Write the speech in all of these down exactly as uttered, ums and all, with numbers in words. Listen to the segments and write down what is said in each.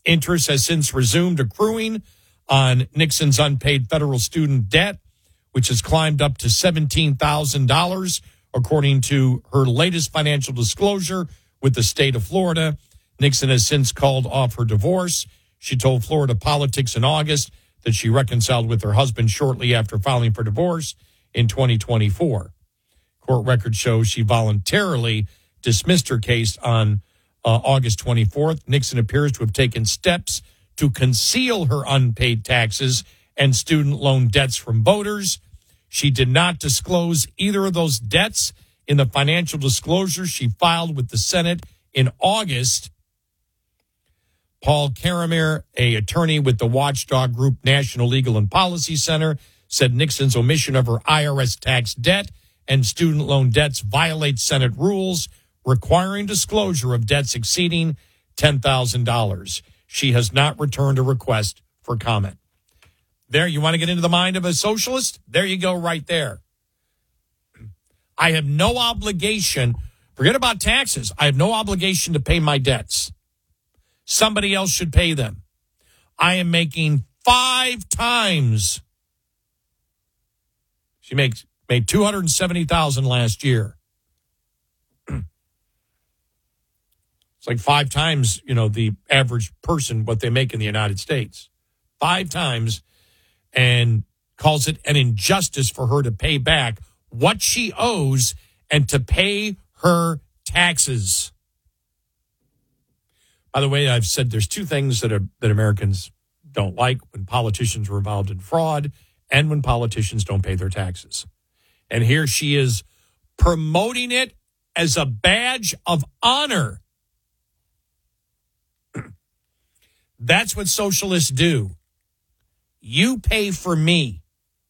Interest has since resumed accruing on Nixon's unpaid federal student debt, which has climbed up to seventeen thousand dollars, according to her latest financial disclosure with the state of Florida. Nixon has since called off her divorce. She told Florida Politics in August that she reconciled with her husband shortly after filing for divorce in twenty twenty-four. Court records show she voluntarily dismissed her case on uh, August twenty-fourth. Nixon appears to have taken steps to conceal her unpaid taxes and student loan debts from voters. She did not disclose either of those debts in the financial disclosure she filed with the Senate in August. Paul Karamir, a attorney with the watchdog group National Legal and Policy Center, said Nixon's omission of her I R S tax debt and student loan debts violates Senate rules requiring disclosure of debts exceeding ten thousand dollars. She has not returned a request for comment. There, you want to get into the mind of a socialist? There you go right there. I have no obligation, forget about taxes, I have no obligation to pay my debts. Somebody else should pay them. I am making five times. She makes made two hundred seventy thousand dollars last year. It's like five times, you know, the average person, what they make in the United States. Five times, and calls it an injustice for her to pay back what she owes and to pay her taxes. By the way, I've said there's two things that are, that Americans don't like: when politicians are involved in fraud and when politicians don't pay their taxes. And here she is promoting it as a badge of honor. That's what socialists do. You pay for me.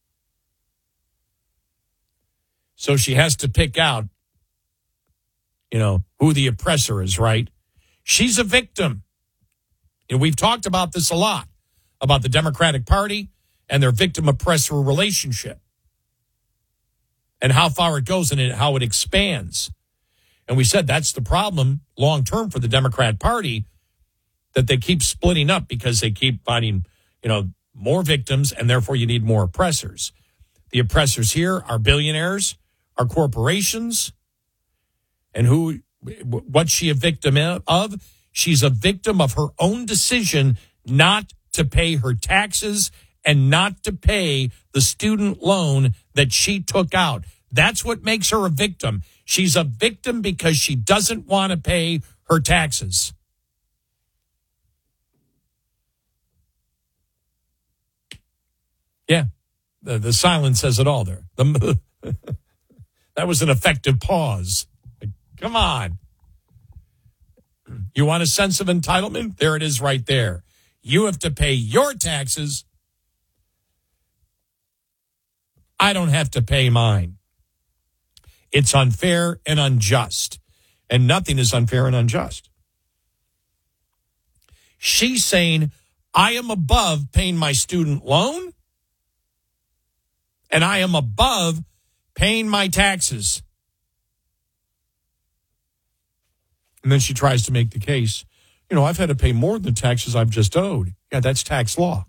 So she has to pick out, you know, who the oppressor is, right? She's a victim. And we've talked about this a lot, about the Democratic Party and their victim-oppressor relationship and how far it goes and how it expands. And we said that's the problem long-term for the Democrat Party, that they keep splitting up because they keep finding, you know, more victims, and therefore you need more oppressors. The oppressors here are billionaires, are corporations, and who, what's she a victim of? She's a victim of her own decision not to pay her taxes and not to pay the student loan that she took out. That's what makes her a victim. She's a victim because she doesn't want to pay her taxes. Yeah, the, the silence says it all there. The, that was an effective pause. Like, come on. You want a sense of entitlement? There it is right there. You have to pay your taxes. I don't have to pay mine. It's unfair and unjust. And nothing is unfair and unjust. She's saying, I am above paying my student loan, and I am above paying my taxes. And then she tries to make the case, you know, I've had to pay more than the taxes I've just owed. Yeah, that's tax law.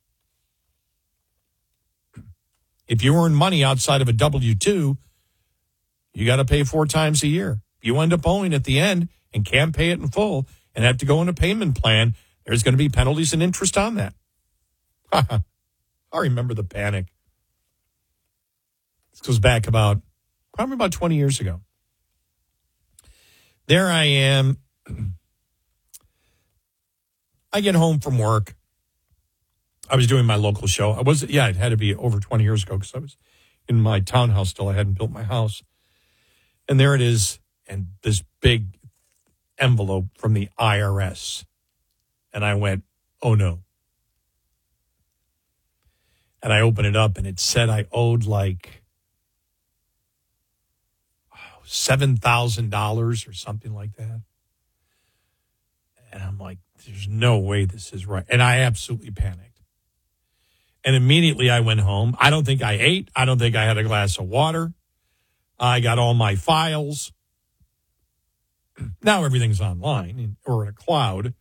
If you earn money outside of a W two, you got to pay four times a year. You end up owing at the end and can't pay it in full and have to go in a payment plan. There's going to be penalties and interest on that. I remember the panic. This goes back about, probably about twenty years ago. There I am. I get home from work. I was doing my local show. I was, yeah, it had to be over twenty years ago because I was in my townhouse still. I hadn't built my house. And there it is, and this big envelope from the I R S. And I went, oh no. And I opened it up, and it said I owed like seven thousand dollars or something like that. And I'm like, there's no way this is right. And I absolutely panicked. And immediately I went home. I don't think I ate. I don't think I had a glass of water. I got all my files. Now everything's online or in a cloud.